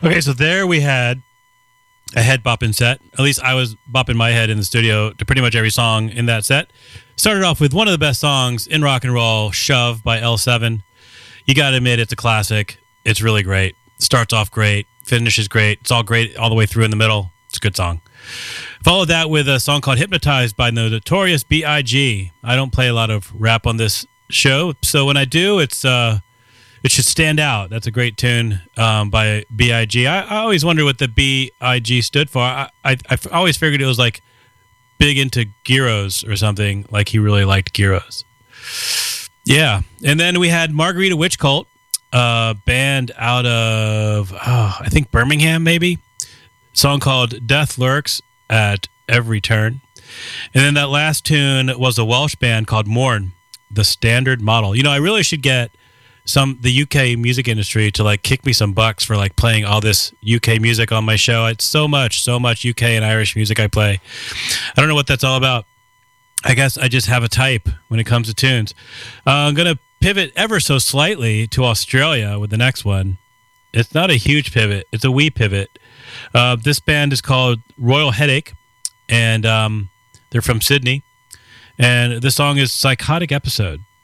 Okay, so there we had a head bopping set. At least I was bopping my head in the studio to pretty much every song in that set. Started off with one of the best songs in rock and roll, Shove by L7. You got to admit, it's a classic. It's really great. Starts off great, finishes great. It's all great all the way through in the middle. It's a good song. Followed that with a song called Hypnotized by the Notorious B.I.G. I don't play a lot of rap on this show, so when I do, it should stand out. That's a great tune by B.I.G. I always wonder what the B.I.G. stood for. I always figured it was like big into gyros or something, like he really liked gyros. Yeah. And then we had Margarita Witch Cult, a band out of, I think Birmingham, maybe. Song called Death Lurks at Every Turn. And then that last tune was a Welsh band called Mourn, the Standard Model. You know, I really should get the UK music industry to like kick me some bucks for like playing all this UK music on my show. It's so much UK and Irish music I play. I don't know what that's all about. I guess I just have a type when it comes to tunes. I'm going to pivot ever so slightly to Australia with the next one. It's not a huge pivot. It's a wee pivot. This band is called Royal Headache, and they're from Sydney. And this song is Psychotic Episode.